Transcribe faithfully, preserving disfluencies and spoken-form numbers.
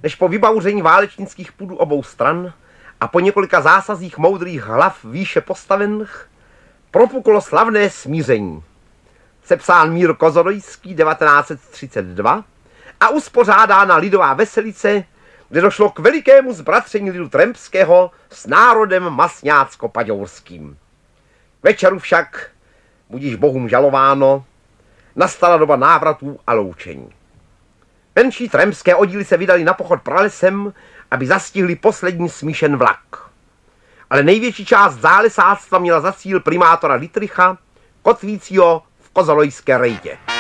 než po vybouření válečnických půdů obou stran a po několika zásazích moudrých hlav výše postavených propuklo slavné smíření. Sepsán mír kozorojský devatenáct set třicet dva a uspořádána lidová veselice, kde došlo k velikému zbratření lidu tremského s národem masňácko-paďourským. Večeru však, budiž bohům žalováno, nastala doba návratů a loučení. Menší tremské oddíly se vydali na pochod pralesem, aby zastihli poslední smíšen vlak. Ale největší část zálesáctva měla za cíl primátora Dittricha, kotvícího v kozolojské rejdě.